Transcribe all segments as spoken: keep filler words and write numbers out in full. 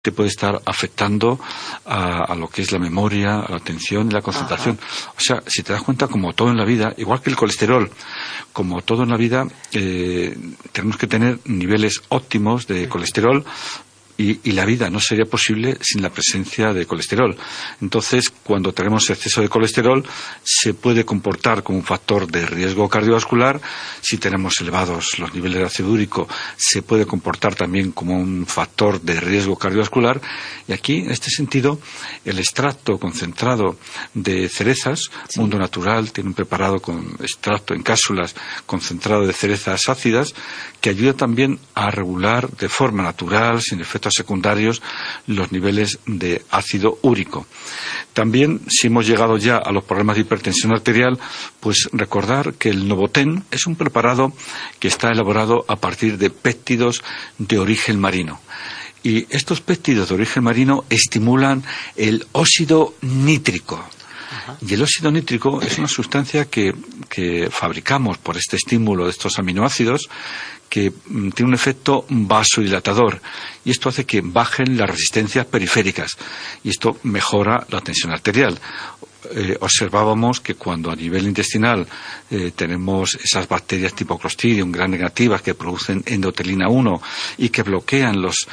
te puede estar afectando a, a lo que es la memoria, a la atención y la concentración. Ajá. O sea, si te das cuenta, como todo en la vida, igual que el colesterol, como todo en la vida, eh, tenemos que tener niveles óptimos de colesterol. Y, y la vida no sería posible sin la presencia de colesterol. Entonces, cuando tenemos exceso de colesterol, se puede comportar como un factor de riesgo cardiovascular. Si tenemos elevados los niveles de ácido úrico, se puede comportar también como un factor de riesgo cardiovascular. Y aquí, en este sentido, el extracto concentrado de cerezas, sí. Mundo Natural, tiene un preparado con extracto en cápsulas concentrado de cerezas ácidas, que ayuda también a regular de forma natural, sin efectos secundarios, los niveles de ácido úrico. También, si hemos llegado ya a los problemas de hipertensión arterial, pues recordar que el Novoten es un preparado que está elaborado a partir de péptidos de origen marino. Y estos péptidos de origen marino estimulan el óxido nítrico. Y el óxido nítrico es una sustancia que, que fabricamos por este estímulo de estos aminoácidos, que tiene un efecto vasodilatador, y esto hace que bajen las resistencias periféricas, y esto mejora la tensión arterial. Eh, observábamos que cuando a nivel intestinal eh, tenemos esas bacterias tipo Clostridium gram negativas que producen endotelina uno y que bloquean los,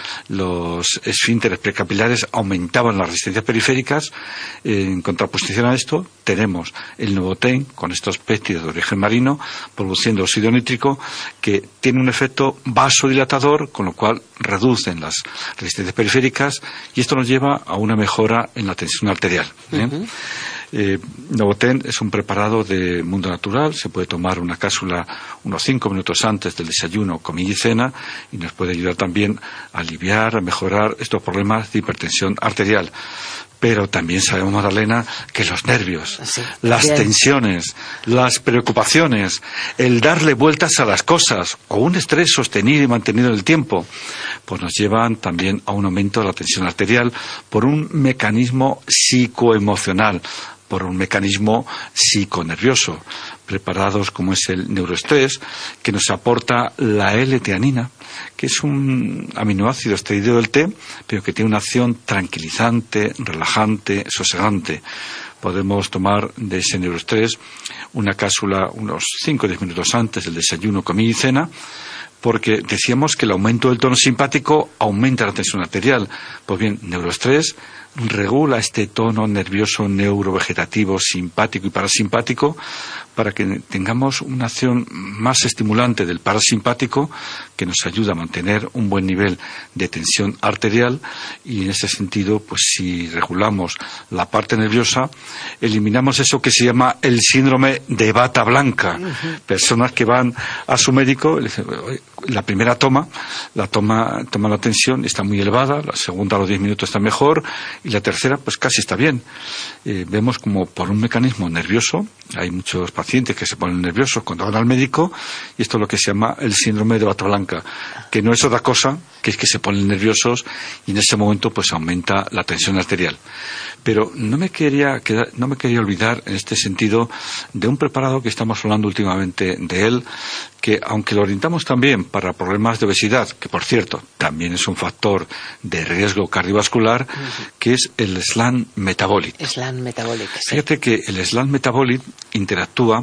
los esfínteres precapilares, aumentaban las resistencias periféricas. Eh, en contraposición a esto, tenemos el Novoten con estos péptidos de origen marino produciendo óxido nítrico, que tiene un efecto vasodilatador, con lo cual reducen las resistencias periféricas, y esto nos lleva a una mejora en la tensión arterial. ¿eh? Uh-huh. Eh, Novoten es un preparado de Mundo Natural, se puede tomar una cápsula unos cinco minutos antes del desayuno, comida y cena, y nos puede ayudar también a aliviar, a mejorar estos problemas de hipertensión arterial. Pero también sabemos, Magdalena, que los nervios, sí, las bien. tensiones, las preocupaciones, el darle vueltas a las cosas o un estrés sostenido y mantenido en el tiempo, pues nos llevan también a un aumento de la tensión arterial por un mecanismo psicoemocional, por un mecanismo psiconervioso. Preparados como es el neuroestrés, que nos aporta la L-teanina, que es un aminoácido extraído del té, pero que tiene una acción tranquilizante, relajante, sosegante. Podemos tomar de ese neuroestrés una cápsula unos cinco o diez minutos antes del desayuno, comida y cena, porque decíamos que el aumento del tono simpático aumenta la tensión arterial. Pues bien, neuroestrés regula este tono nervioso neurovegetativo simpático y parasimpático para que tengamos una acción más estimulante del parasimpático, que nos ayuda a mantener un buen nivel de tensión arterial, y en ese sentido, pues si regulamos la parte nerviosa, eliminamos eso que se llama el síndrome de bata blanca. Uh-huh. Personas que van a su médico, le dicen, la primera toma, la toma, toma la tensión, está muy elevada, la segunda a los diez minutos está mejor, y la tercera pues casi está bien. Eh, vemos como por un mecanismo nervioso, hay muchos pacientes que se ponen nerviosos cuando van al médico, y esto es lo que se llama el síndrome de bata blanca, que no es otra cosa que es que se ponen nerviosos y en ese momento pues aumenta la tensión arterial. Pero no me quería quedar, no me quería olvidar en este sentido de un preparado que estamos hablando últimamente de él, que aunque lo orientamos también para problemas de obesidad, que por cierto también es un factor de riesgo cardiovascular, uh-huh. que es el Slan Metabolic. Slan Metabolic, sí. Fíjate que el Slan Metabolic interactúa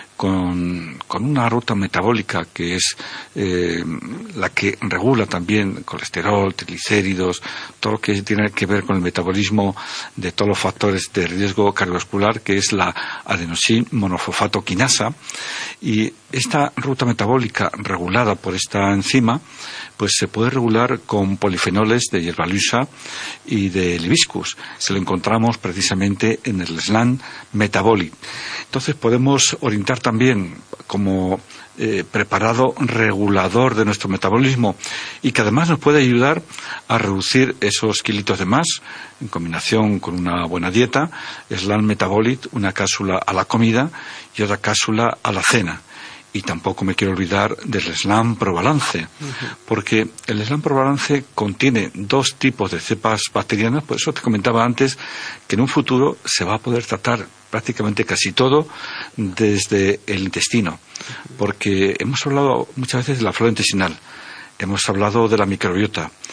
con, con una ruta metabólica que es eh, la que regula también colesterol, triglicéridos, todo lo que tiene que ver con el metabolismo de todos los factores de riesgo cardiovascular, que es la adenosin monofosfato quinasa. Y esta ruta metabólica regulada por esta enzima, pues se puede regular con polifenoles de hierba luisa y de hibiscus. Se lo encontramos precisamente en el Slan Metabolic. Entonces podemos orientar también como eh, preparado regulador de nuestro metabolismo, y que además nos puede ayudar a reducir esos kilitos de más en combinación con una buena dieta. Slan Metabolic, una cápsula a la comida y otra cápsula a la cena. Y tampoco me quiero olvidar del Slan Probalance, uh-huh. porque el Slan Probalance contiene dos tipos de cepas bacterianas. Por eso te comentaba antes que en un futuro se va a poder tratar prácticamente casi todo desde el intestino, porque hemos hablado muchas veces de la flora intestinal, hemos hablado de la microbiota,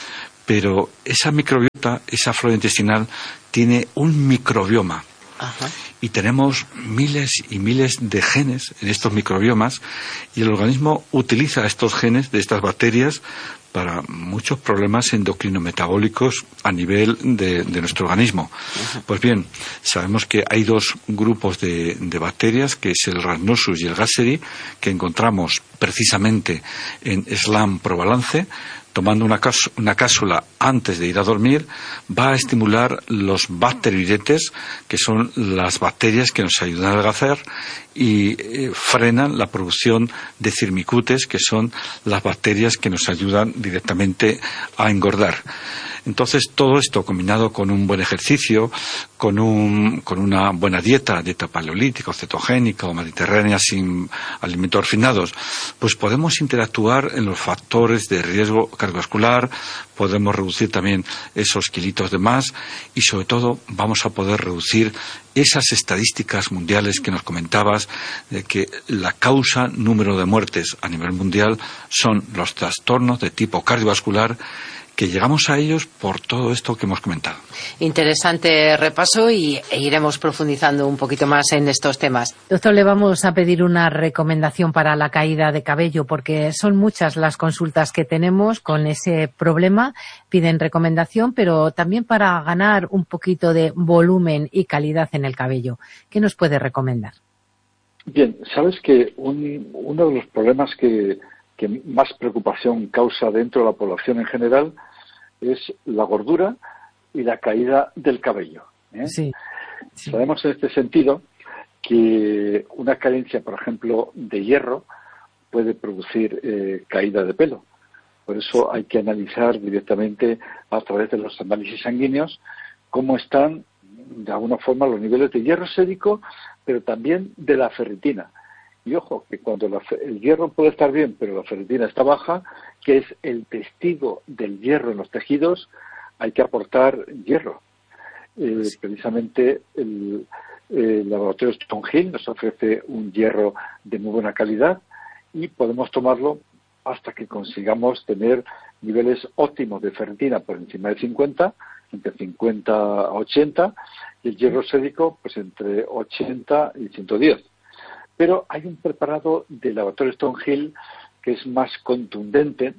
pero esa microbiota, esa flora intestinal, tiene un microbioma. Ajá. Y tenemos miles y miles de genes en estos microbiomas, y el organismo utiliza estos genes de estas bacterias para muchos problemas endocrino-metabólicos a nivel de, de nuestro organismo. Uh-huh. Pues bien, sabemos que hay dos grupos de, de bacterias, que es el Rhamnosus y el Gasseri, que encontramos precisamente en Slam probalance. Tomando una, cas- una cápsula antes de ir a dormir, va a estimular los bacteroidetes, que son las bacterias que nos ayudan a adelgazar, y eh, frenan la producción de firmicutes, que son las bacterias que nos ayudan directamente a engordar. Entonces, todo esto combinado con un buen ejercicio, con, un, con una buena dieta, dieta paleolítica o cetogénica o mediterránea sin alimentos refinados, pues podemos interactuar en los factores de riesgo cardiovascular, podemos reducir también esos kilitos de más, y sobre todo vamos a poder reducir esas estadísticas mundiales que nos comentabas, de que la causa número de muertes a nivel mundial son los trastornos de tipo cardiovascular, que llegamos a ellos por todo esto que hemos comentado. Interesante repaso, y e iremos profundizando un poquito más en estos temas. Doctor, le vamos a pedir una recomendación para la caída de cabello, porque son muchas las consultas que tenemos con ese problema. Piden recomendación, pero también para ganar un poquito de volumen y calidad en el cabello. ¿Qué nos puede recomendar? Bien, sabes que un, uno de los problemas que, que más preocupación causa dentro de la población en general es la gordura y la caída del cabello, ¿eh? Sí, sí. Sabemos en este sentido que una carencia, por ejemplo, de hierro puede producir eh, caída de pelo. Por eso hay que analizar directamente a través de los análisis sanguíneos cómo están de alguna forma los niveles de hierro sérico, pero también de la ferritina. Y ojo, que cuando la, el hierro puede estar bien, pero la ferritina está baja, que es el testigo del hierro en los tejidos, hay que aportar hierro. Eh, precisamente el, el laboratorio Stonehill nos ofrece un hierro de muy buena calidad, y podemos tomarlo hasta que consigamos tener niveles óptimos de ferritina por encima de cincuenta, entre cincuenta a ochenta, y el hierro sérico pues entre ochenta y ciento diez. Pero hay un preparado del laboratorio Stonehill que es más contundente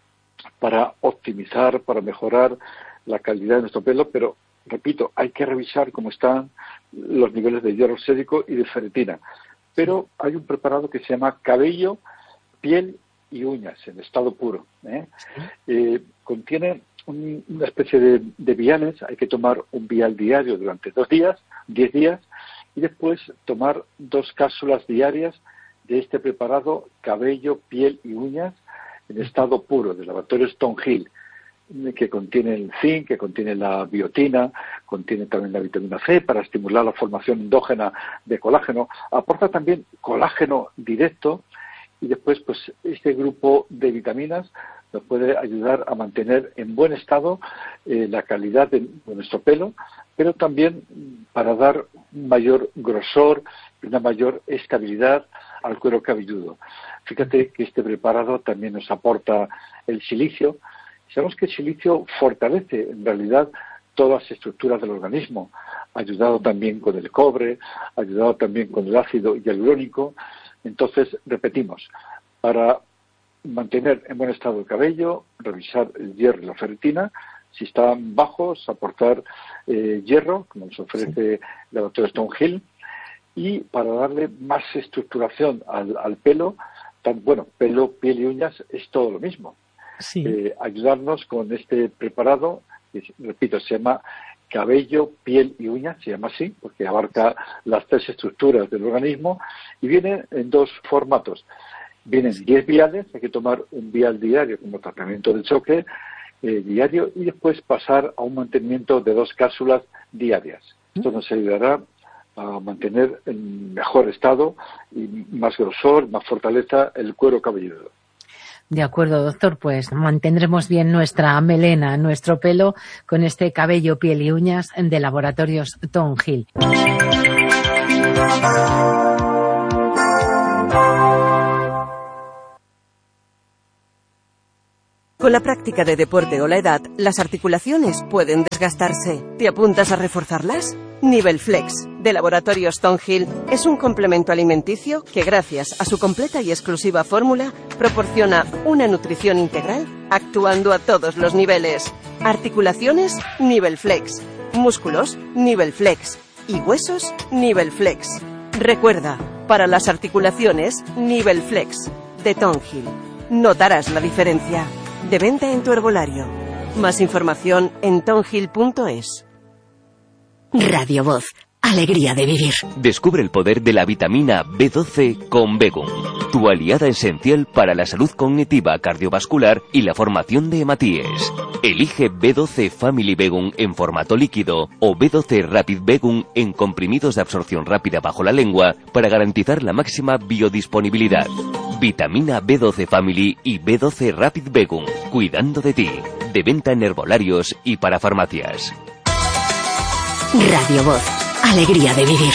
para optimizar, para mejorar la calidad de nuestro pelo, pero, repito, hay que revisar cómo están los niveles de hierro sérico y de ferritina. Pero hay un preparado que se llama cabello, piel y uñas, en estado puro, ¿eh? Eh, contiene un, una especie de, de viales. Hay que tomar un vial diario durante dos días, diez días, y después tomar dos cápsulas diarias de este preparado cabello, piel y uñas en estado puro del laboratorio Stonehill, que contiene el zinc, que contiene la biotina, contiene también la vitamina C para estimular la formación endógena de colágeno, aporta también colágeno directo, y después pues este grupo de vitaminas nos puede ayudar a mantener en buen estado eh, la calidad de, de nuestro pelo, pero también para dar un mayor grosor y una mayor estabilidad al cuero cabelludo. Fíjate que este preparado también nos aporta el silicio. Sabemos que el silicio fortalece en realidad todas las estructuras del organismo, ayudado también con el cobre, ayudado también con el ácido hialurónico. Entonces, repetimos, para mantener en buen estado el cabello, revisar el hierro y la ferritina. Si están bajos, aportar eh, hierro, como nos ofrece el laboratorio Stonehill. Y para darle más estructuración al, al pelo, tan, bueno, pelo, piel y uñas es todo lo mismo. Sí. Eh, ayudarnos con este preparado, que, repito, se llama cabello, piel y uñas, se llama así, porque abarca las tres estructuras del organismo, y viene en dos formatos. Vienen diez viales, hay que tomar un vial diario como tratamiento de choque eh, diario, y después pasar a un mantenimiento de dos cápsulas diarias. Esto nos ayudará a mantener en mejor estado y más grosor, más fortaleza el cuero cabelludo. De acuerdo, doctor, pues mantendremos bien nuestra melena, nuestro pelo, con este cabello, piel y uñas de Laboratorios Stonehill. Con la práctica de deporte o la edad, las articulaciones pueden desgastarse. ¿Te apuntas a reforzarlas? Nivel Flex, de Laboratorios Tonhill, es un complemento alimenticio que, gracias a su completa y exclusiva fórmula, proporciona una nutrición integral, actuando a todos los niveles. Articulaciones, Nivel Flex. Músculos, Nivel Flex. Y huesos, Nivel Flex. Recuerda, para las articulaciones, Nivel Flex, de Tonhill. Notarás la diferencia. De venta en tu herbolario. Más información en tonhill punto es. Radio Voz. Alegría de vivir. Descubre el poder de la vitamina B doce con Begum, tu aliada esencial para la salud cognitiva, cardiovascular y la formación de hematíes. Elige B doce Family Begum en formato líquido o B doce Rapid Begum en comprimidos de absorción rápida bajo la lengua para garantizar la máxima biodisponibilidad. Vitamina B doce Family y B doce Rapid Begum, cuidando de ti. De venta en herbolarios y para farmacias. Radio Voz. Alegría de vivir.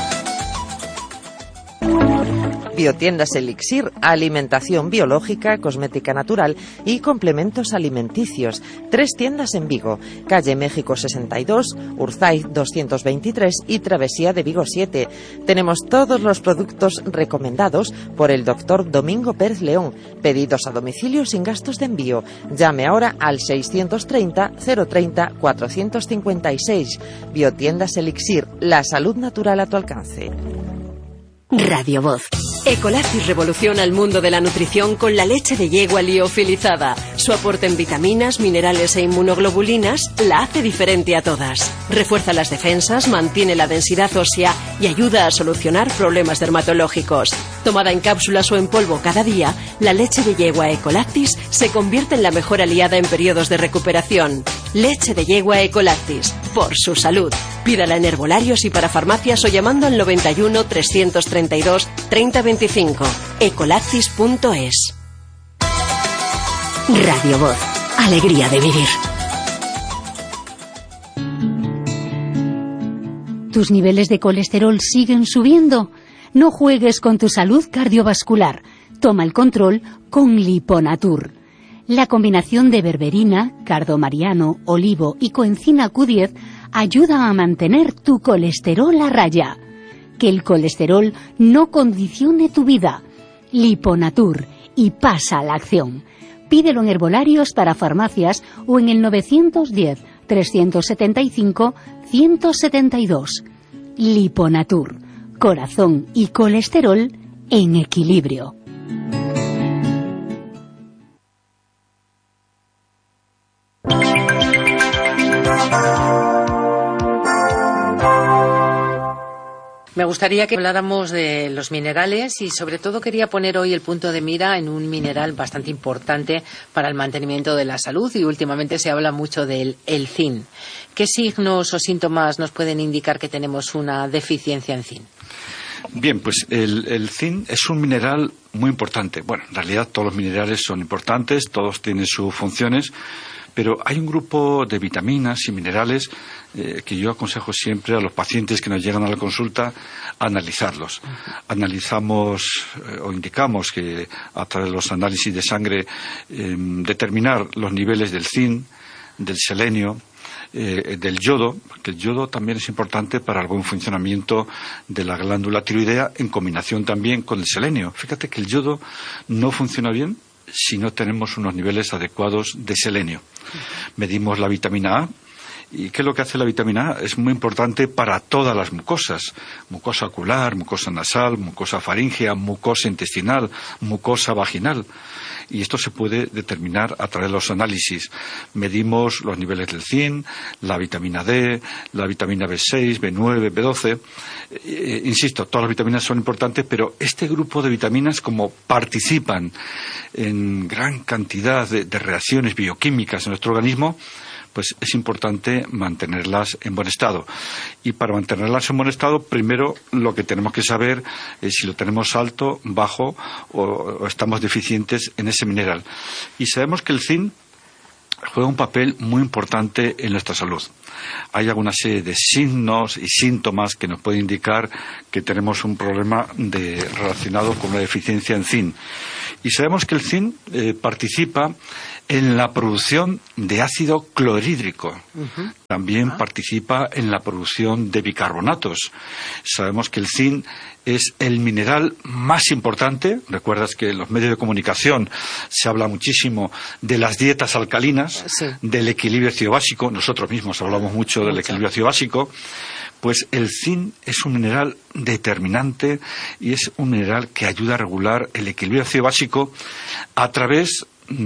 Biotiendas Elixir, alimentación biológica, cosmética natural y complementos alimenticios. Tres tiendas en Vigo, calle México sesenta y dos, Urzaiz doscientos veintitrés y Travesía de Vigo siete. Tenemos todos los productos recomendados por el doctor Domingo Pérez León. Pedidos a domicilio sin gastos de envío. Llame ahora al seiscientos treinta, cero treinta, cuatrocientos cincuenta y seis. Biotiendas Elixir, la salud natural a tu alcance. Radio Voz. Ecolactis revoluciona el mundo de la nutrición con la leche de yegua liofilizada. Su aporte en vitaminas, minerales e inmunoglobulinas la hace diferente a todas. Refuerza las defensas, mantiene la densidad ósea y ayuda a solucionar problemas dermatológicos. Tomada en cápsulas o en polvo cada día, la leche de yegua Ecolactis se convierte en la mejor aliada en periodos de recuperación. Leche de yegua Ecolactis, por su salud. Pídala en herbolarios y para farmacias o llamando al noventa y uno, trescientos treinta y dos, treinta veinticinco. ecolactis punto es. Radio Voz. Alegría de vivir. ¿Tus niveles de colesterol siguen subiendo? No juegues con tu salud cardiovascular. Toma el control con Liponatur. La combinación de berberina, cardomariano, olivo y coenzima Q diez ayuda a mantener tu colesterol a raya. Que el colesterol no condicione tu vida. Liponatur, y pasa a la acción. Pídelo en herbolarios para farmacias o en el novecientos diez, trescientos setenta y cinco, ciento setenta y dos. Liponatur, corazón y colesterol en equilibrio. Me gustaría que habláramos de los minerales y sobre todo quería poner hoy el punto de mira en un mineral bastante importante para el mantenimiento de la salud y últimamente se habla mucho del el zinc. ¿Qué signos o síntomas nos pueden indicar que tenemos una deficiencia en zinc? Bien, pues el, el zinc es un mineral muy importante. Bueno, en realidad todos los minerales son importantes, todos tienen sus funciones, pero hay un grupo de vitaminas y minerales eh, que yo aconsejo siempre a los pacientes que nos llegan a la consulta analizarlos. Analizamos eh, o indicamos que a través de los análisis de sangre eh, determinar los niveles del zinc, del selenio, eh, del yodo, que el yodo también es importante para el buen funcionamiento de la glándula tiroidea en combinación también con el selenio. Fíjate que el yodo no funciona bien si no tenemos unos niveles adecuados de selenio. Medimos la vitamina A. ¿Y qué es lo que hace la vitamina A? Es muy importante para todas las mucosas. Mucosa ocular, mucosa nasal, mucosa faríngea, mucosa intestinal, mucosa vaginal. Y esto se puede determinar a través de los análisis. Medimos los niveles del zinc, la vitamina D, la vitamina B seis, B nueve, B doce. Eh, insisto, todas las vitaminas son importantes, pero este grupo de vitaminas, como participan en gran cantidad de, de reacciones bioquímicas en nuestro organismo, pues es importante mantenerlas en buen estado. Y para mantenerlas en buen estado, primero lo que tenemos que saber es si lo tenemos alto, bajo o, o estamos deficientes en ese mineral. Y sabemos que el zinc juega un papel muy importante en nuestra salud. Hay alguna serie de signos y síntomas que nos pueden indicar que tenemos un problema de, relacionado con una deficiencia en zinc. Y sabemos que el zinc eh, participa en la producción de ácido clorhídrico. Uh-huh. También ah. participa en la producción de bicarbonatos. Sabemos que el zinc es el mineral más importante. Recuerdas que en los medios de comunicación se habla muchísimo de las dietas alcalinas, sí. del equilibrio ácido básico. Nosotros mismos hablamos mucho del equilibrio ácido básico. Pues el zinc es un mineral determinante y es un mineral que ayuda a regular el equilibrio ácido básico a través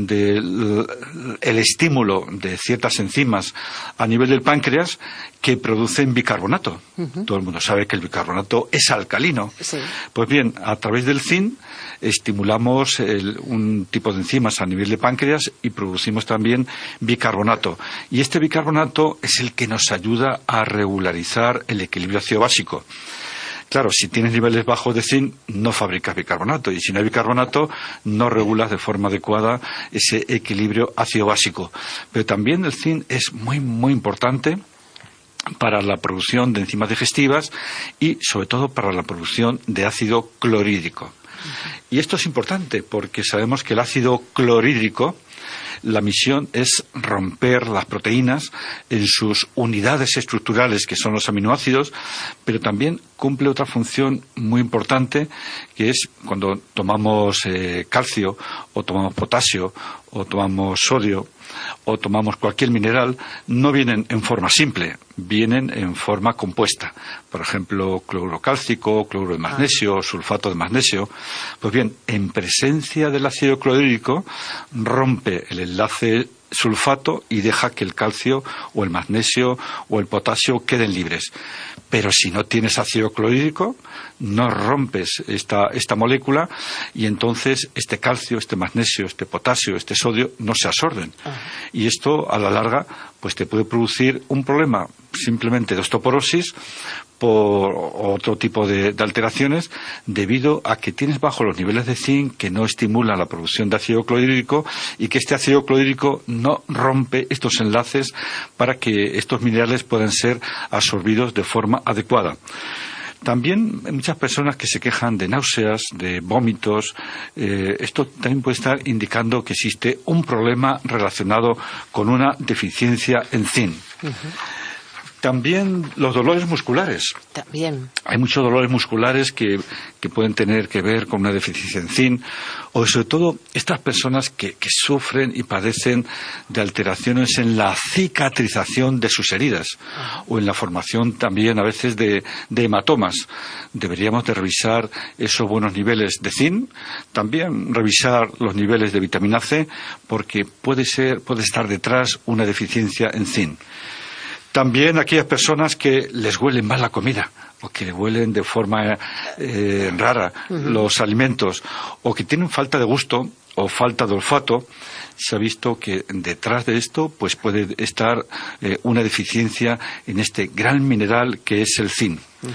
del el estímulo de ciertas enzimas a nivel del páncreas que producen bicarbonato. Uh-huh. Todo el mundo sabe que el bicarbonato es alcalino. Sí. Pues bien, a través del zinc estimulamos el, un tipo de enzimas a nivel de páncreas y producimos también bicarbonato. Y este bicarbonato es el que nos ayuda a regularizar el equilibrio ácido básico. Claro, si tienes niveles bajos de zinc, no fabricas bicarbonato. Y si no hay bicarbonato, no regulas de forma adecuada ese equilibrio ácido básico. Pero también el zinc es muy, muy importante para la producción de enzimas digestivas y, sobre todo, para la producción de ácido clorhídrico. Y esto es importante porque sabemos que el ácido clorhídrico, la misión es romper las proteínas en sus unidades estructurales, que son los aminoácidos, pero también cumple otra función muy importante, que es cuando tomamos eh, calcio, o tomamos potasio, o tomamos sodio, o tomamos cualquier mineral, no vienen en forma simple, vienen en forma compuesta. Por ejemplo, cloruro cálcico, cloruro de magnesio, ah. sulfato de magnesio. Pues bien, en presencia del ácido clorhídrico rompe el enlace sulfato y deja que el calcio o el magnesio o el potasio queden libres. Pero si no tienes ácido clorhídrico, no rompes esta, esta molécula y entonces este calcio, este magnesio, este potasio, este sodio no se absorben. Uh-huh. Y esto, a la larga, pues te puede producir un problema simplemente de osteoporosis por otro tipo de, de alteraciones debido a que tienes bajo los niveles de zinc que no estimulan la producción de ácido clorhídrico y que este ácido clorhídrico no rompe estos enlaces para que estos minerales puedan ser absorbidos de forma adecuada. También hay muchas personas que se quejan de náuseas, de vómitos. Eh, esto también puede estar indicando que existe un problema relacionado con una deficiencia en zinc. Uh-huh. También los dolores musculares. También. Hay muchos dolores musculares que, que pueden tener que ver con una deficiencia en zinc, o sobre todo estas personas que, que sufren y padecen de alteraciones en la cicatrización de sus heridas, o en la formación también a veces de, de hematomas. Deberíamos de revisar esos buenos niveles de zinc, también revisar los niveles de vitamina C, porque puede ser, puede estar detrás una deficiencia en zinc. También aquellas personas que les huelen mal la comida, o que le huelen de forma eh, rara uh-huh. los alimentos, o que tienen falta de gusto o falta de olfato, se ha visto que detrás de esto pues puede estar eh, una deficiencia en este gran mineral que es el zinc. Uh-huh.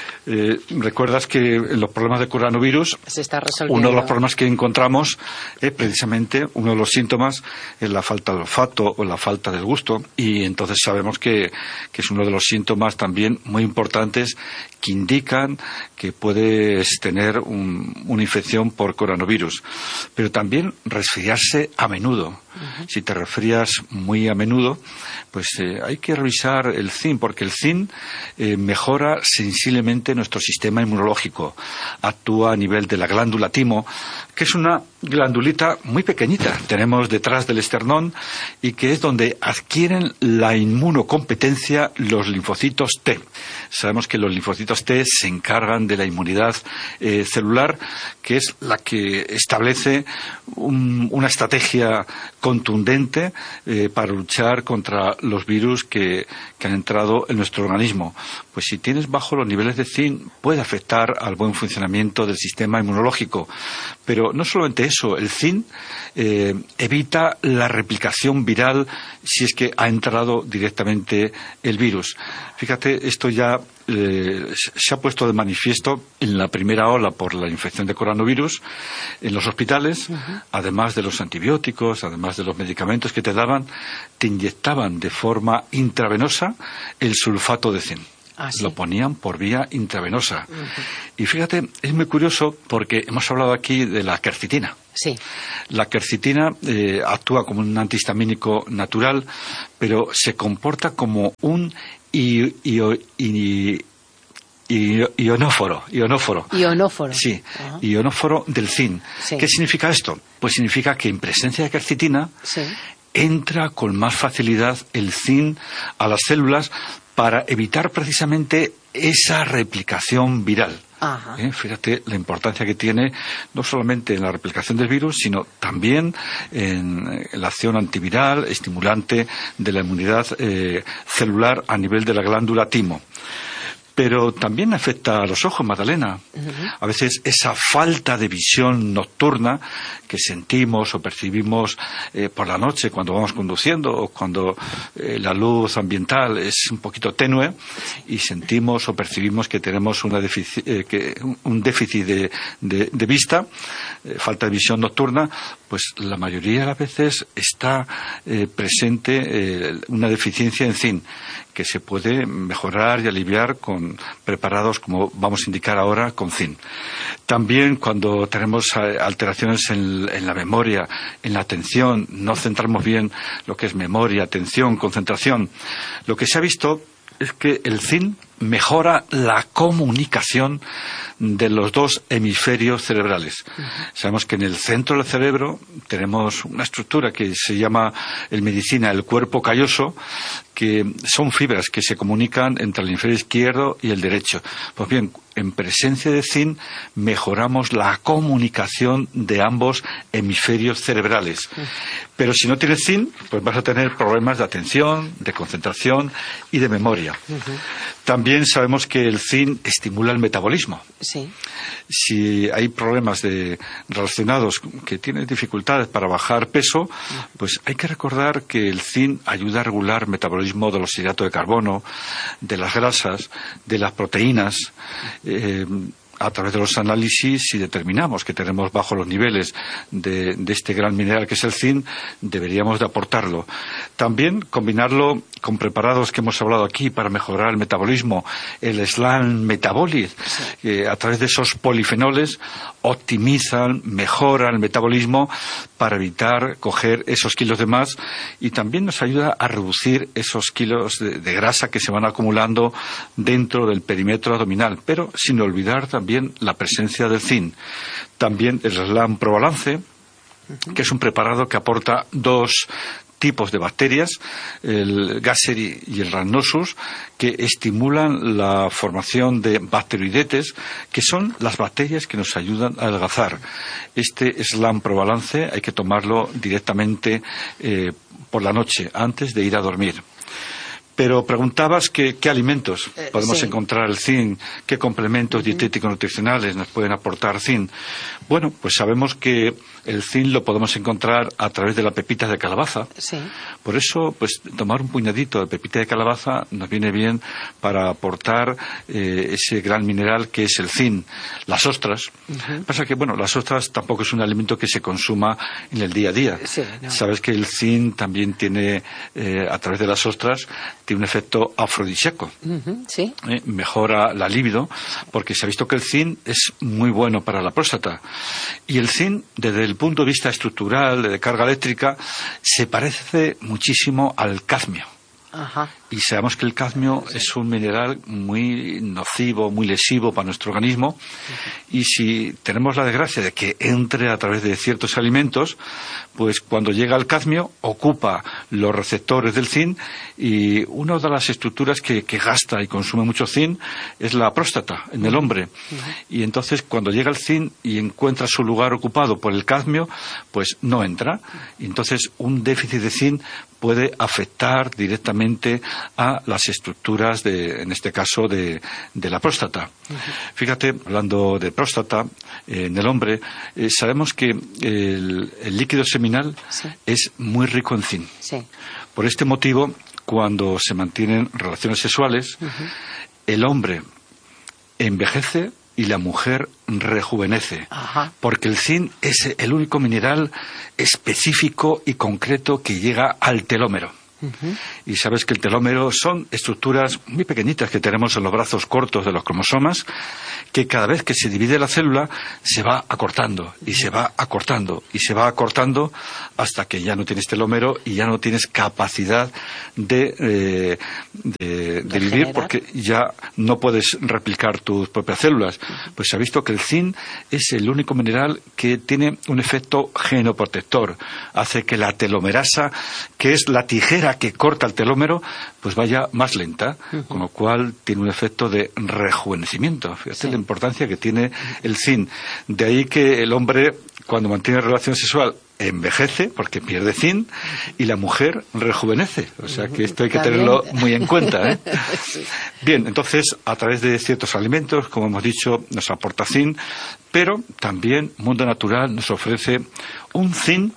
Eh, recuerdas que en los problemas de coronavirus se está resolviendo. Uno de los problemas que encontramos es precisamente uno de los síntomas es la falta de olfato o la falta del gusto, y entonces sabemos que, que es uno de los síntomas también muy importantes que indican que puedes tener un, una infección por coronavirus. Pero también resfriarse a menudo. Uh-huh. Si te resfrías muy a menudo, pues eh, hay que revisar el zinc, porque el zinc eh, mejora sensiblemente nuestro sistema inmunológico. Actúa a nivel de la glándula timo, que es una glandulita muy pequeñita, tenemos detrás del esternón, y que es donde adquieren la inmunocompetencia los linfocitos T. Sabemos que los linfocitos T se encargan de la inmunidad eh, celular, que es la que establece un, una estrategia contundente eh, para luchar contra los virus que, que han entrado en nuestro organismo. Pues si tienes bajo los niveles de zinc, puede afectar al buen funcionamiento del sistema inmunológico. Pero no solamente eso, el zinc eh, evita la replicación viral si es que ha entrado directamente el virus. Fíjate, esto ya eh, se ha puesto de manifiesto en la primera ola por la infección de coronavirus en los hospitales. Uh-huh. Además de los antibióticos, además de los medicamentos que te daban, te inyectaban de forma intravenosa el sulfato de zinc. Ah, ¿sí? Lo ponían por vía intravenosa. Uh-huh. Y fíjate, es muy curioso porque hemos hablado aquí de la quercetina. Sí. La quercitina eh, actúa como un antihistamínico natural, pero se comporta como un i, i, i, i, ionóforo, ionóforo. Ionóforo. Sí, uh-huh. Ionóforo del zinc. Sí. ¿Qué significa esto? Pues significa que en presencia de quercitina sí. entra con más facilidad el zinc a las células para evitar precisamente esa replicación viral. ¿Eh? Fíjate la importancia que tiene no solamente en la replicación del virus, sino también en, en la acción antiviral, estimulante de la inmunidad eh, celular a nivel de la glándula timo. Pero también afecta a los ojos, Magdalena. Uh-huh. A veces esa falta de visión nocturna que sentimos o percibimos eh, por la noche cuando vamos conduciendo o cuando eh, la luz ambiental es un poquito tenue y sentimos o percibimos que tenemos una defici- eh, que un déficit de, de, de vista, eh, falta de visión nocturna, pues la mayoría de las veces está eh, presente eh, una deficiencia en zinc, que se puede mejorar y aliviar con preparados, como vamos a indicar ahora, con zinc. También cuando tenemos alteraciones en, en la memoria, en la atención, no centramos bien lo que es memoria, atención, concentración, lo que se ha visto es que el zinc mejora la comunicación de los dos hemisferios cerebrales. Uh-huh. Sabemos que en el centro del cerebro tenemos una estructura que se llama en medicina el cuerpo calloso, que son fibras que se comunican entre el hemisferio izquierdo y el derecho. Pues bien, en presencia de zinc mejoramos la comunicación de ambos hemisferios cerebrales. Uh-huh. Pero si no tienes zinc, pues vas a tener problemas de atención, de concentración y de memoria. Uh-huh. También sabemos que el zinc estimula el metabolismo. Sí. Si hay problemas de, relacionados que tienen dificultades para bajar peso, pues hay que recordar que el zinc ayuda a regular el metabolismo de los hidratos de carbono, de las grasas, de las proteínas. Eh, a través de los análisis, si determinamos que tenemos bajos los niveles de, de este gran mineral que es el zinc, deberíamos de aportarlo. También combinarlo con preparados que hemos hablado aquí para mejorar el metabolismo, el Slam Metabolic, sí. que a través de esos polifenoles optimizan, mejoran el metabolismo para evitar coger esos kilos de más, y también nos ayuda a reducir esos kilos de, de grasa que se van acumulando dentro del perímetro abdominal, pero sin olvidar también la presencia del zinc. También el Slam Probalance, uh-huh. que es un preparado que aporta dos tipos de bacterias, el Gasseri y el Rhamnosus, que estimulan la formación de bacteroidetes, que son las bacterias que nos ayudan a adelgazar. Este Slam Probalance hay que tomarlo directamente eh, por la noche, antes de ir a dormir. Pero preguntabas que, qué alimentos eh, podemos sí. encontrar el zinc, qué complementos uh-huh. dietéticos nutricionales nos pueden aportar zinc. Bueno, pues sabemos que el zinc lo podemos encontrar a través de la pepita de calabaza. Sí. Por eso, pues tomar un puñadito de pepita de calabaza nos viene bien para aportar eh, ese gran mineral que es el zinc. Las ostras. Uh-huh. Pasa que, bueno, las ostras tampoco es un alimento que se consuma en el día a día. Sí, no. Sabes que el zinc también tiene, eh, a través de las ostras, tiene un efecto afrodisíaco. Uh-huh, ¿sí? eh, mejora la libido, porque se ha visto que el zinc es muy bueno para la próstata. Y el zinc, desde el punto de vista estructural, de carga eléctrica, se parece muchísimo al cadmio. Ajá. Y sabemos que el cadmio sí. es un mineral muy nocivo, muy lesivo para nuestro organismo, uh-huh. y si tenemos la desgracia de que entre a través de ciertos alimentos, pues cuando llega el cadmio ocupa los receptores del zinc, y una de las estructuras que, que gasta y consume mucho zinc es la próstata en el hombre, uh-huh. y entonces cuando llega el zinc y encuentra su lugar ocupado por el cadmio, pues no entra, y entonces un déficit de zinc puede afectar directamente a las estructuras, de, en este caso, de, de la próstata. Uh-huh. Fíjate, hablando de próstata, eh, en el hombre, eh, sabemos que el, el líquido seminal sí. es muy rico en zinc. Sí. Por este motivo, cuando se mantienen relaciones sexuales, uh-huh. el hombre envejece y la mujer rejuvenece. Ajá. Porque el zinc es el único mineral específico y concreto que llega al telómero. Uh-huh. Y sabes que el telómero son estructuras muy pequeñitas que tenemos en los brazos cortos de los cromosomas, que cada vez que se divide la célula se va acortando y se va acortando y se va acortando hasta que ya no tienes telómero y ya no tienes capacidad de, eh, de, de vivir, porque ya no puedes replicar tus propias células. Pues se ha visto que el zinc es el único mineral que tiene un efecto genoprotector, hace que la telomerasa, que es la tijera que corta el telómero, pues vaya más lenta, uh-huh. con lo cual tiene un efecto de rejuvenecimiento. Fíjate sí. la importancia que tiene el zinc. De ahí que el hombre, cuando mantiene relación sexual, envejece porque pierde zinc, y la mujer rejuvenece. O sea que esto hay que tenerlo muy en cuenta, ¿eh? Sí. Bien, entonces, a través de ciertos alimentos, como hemos dicho, nos aporta zinc, pero también Mundo Natural nos ofrece un zinc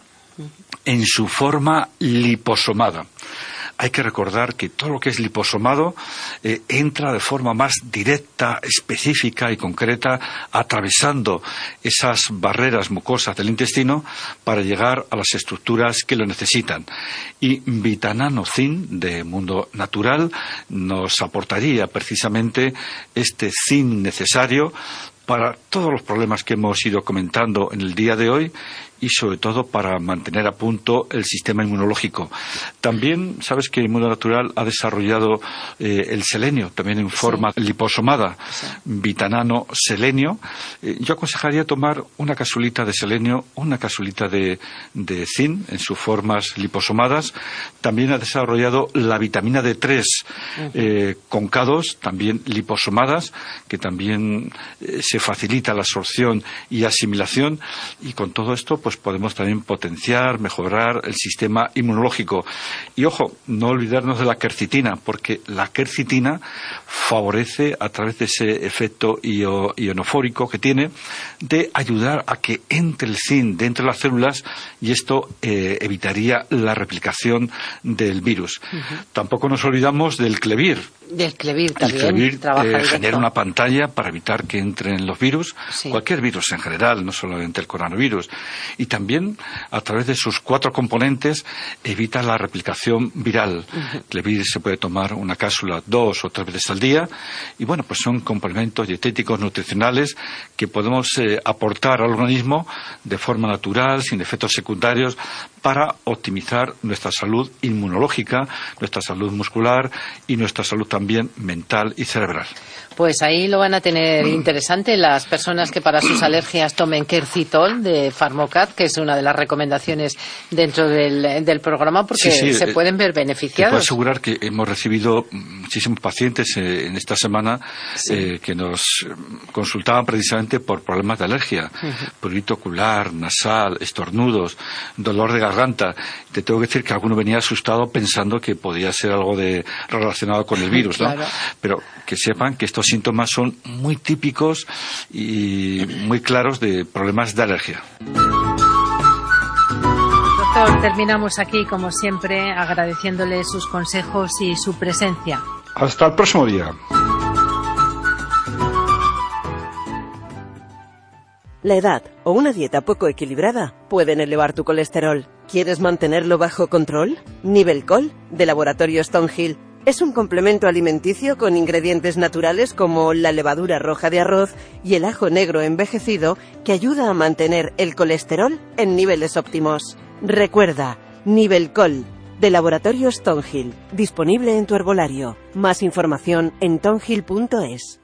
en su forma liposomada. Hay que recordar que todo lo que es liposomado eh, entra de forma más directa, específica y concreta, atravesando esas barreras mucosas del intestino para llegar a las estructuras que lo necesitan. Y Vitanano-Zinc de Mundo Natural nos aportaría precisamente este zinc necesario para todos los problemas que hemos ido comentando en el día de hoy, y sobre todo para mantener a punto el sistema inmunológico. También sabes que el Mundo Natural ha desarrollado eh, el selenio, también en forma sí. liposomada, sí. Vitanano selenio. Eh, yo aconsejaría tomar una capsulita de selenio, una capsulita de, de zinc en sus formas liposomadas. También ha desarrollado la vitamina D tres uh-huh. eh, con K dos, también liposomadas, que también eh, se facilita la absorción y asimilación, y con todo esto pues podemos también potenciar, mejorar el sistema inmunológico. Y ojo, no olvidarnos de la quercitina, porque la quercitina favorece, a través de ese efecto io, ionofórico que tiene, de ayudar a que entre el zinc dentro de las células, y esto eh, evitaría la replicación del virus. Uh-huh. Tampoco nos olvidamos del clevir. Del clevir también. El clevir eh, genera una pantalla para evitar que entren los virus, sí. cualquier virus en general, no solamente el coronavirus. Y también, a través de sus cuatro componentes, evita la replicación viral. Uh-huh. Clevir se puede tomar una cápsula dos o tres veces al día, y bueno, pues son complementos dietéticos nutricionales que podemos eh, aportar al organismo de forma natural, sin efectos secundarios, para optimizar nuestra salud inmunológica, nuestra salud muscular y nuestra salud también mental y cerebral. Pues ahí lo van a tener interesante las personas que para sus alergias tomen Quercitol de Pharmocat, que es una de las recomendaciones dentro del, del programa, porque sí, sí, se pueden ver beneficiados. Te puedo asegurar que hemos recibido muchísimos pacientes eh, en esta semana sí. eh, que nos consultaban precisamente por problemas de alergia, uh-huh. prurito ocular, nasal, estornudos, dolor de garganta. Te tengo que decir que alguno venía asustado pensando que podía ser algo de relacionado con el virus, ¿no? Claro. Pero que sepan que estos síntomas son muy típicos y muy claros de problemas de alergia. Doctor, terminamos aquí, como siempre, agradeciéndole sus consejos y su presencia. Hasta el próximo día. La edad o una dieta poco equilibrada pueden elevar tu colesterol. ¿Quieres mantenerlo bajo control? Nivelcol, de Laboratorio Stonehill, es un complemento alimenticio con ingredientes naturales como la levadura roja de arroz y el ajo negro envejecido, que ayuda a mantener el colesterol en niveles óptimos. Recuerda, Nivelcol, de Laboratorio Stonehill, disponible en tu herbolario. Más información en tonhill punto es.